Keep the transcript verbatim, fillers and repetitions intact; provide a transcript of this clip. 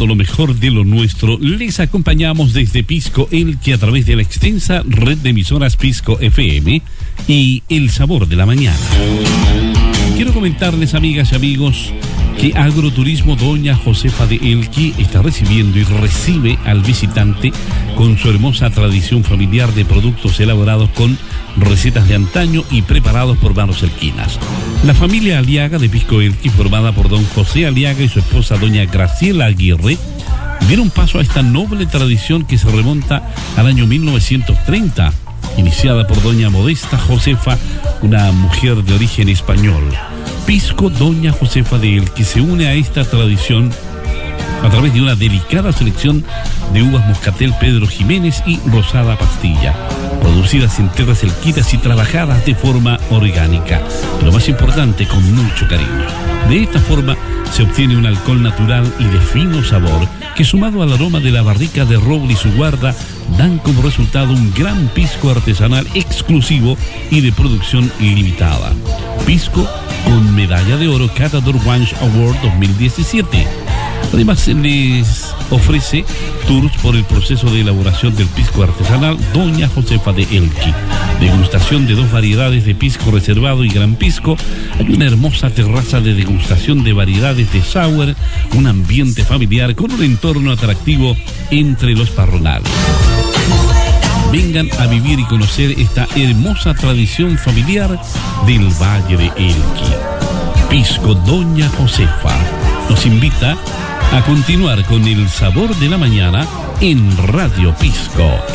todo lo mejor de lo nuestro. Les acompañamos desde Pisco Elqui a través de la extensa red de emisoras Pisco F M y El Sabor de la Mañana. Quiero comentarles, amigas y amigos, que Agroturismo Doña Josefa de Elqui está recibiendo y recibe al visitante con su hermosa tradición familiar de productos elaborados con recetas de antaño y preparados por manos elquinas. La familia Aliaga de Pisco Elqui, formada por don José Aliaga y su esposa doña Graciela Aguirre, dieron paso a esta noble tradición que se remonta al año mil novecientos treinta, iniciada por doña Modesta Josefa, una mujer de origen español. Pisco Doña Josefa de Elqui se une a esta tradición a través de una delicada selección de uvas Moscatel Pedro Jiménez y Rosada Pastilla, producidas en tierras elquinas y trabajadas de forma orgánica, lo más importante, con mucho cariño. De esta forma se obtiene un alcohol natural y de fino sabor que, sumado al aroma de la barrica de roble y su guarda, dan como resultado un gran pisco artesanal exclusivo y de producción limitada. Pisco con medalla de oro Catador Wines Award dos mil diecisiete. Además, se les ofrece tours por el proceso de elaboración del pisco artesanal Doña Josefa de Elqui, degustación de dos variedades de pisco reservado y gran pisco. Hay una hermosa terraza de degustación de variedades de sour, un ambiente familiar con un entorno atractivo entre los parronales. Vengan a vivir y conocer esta hermosa tradición familiar del Valle de Elqui. Pisco Doña Josefa nos invita a continuar con El Sabor de la Mañana en Radio Pisco.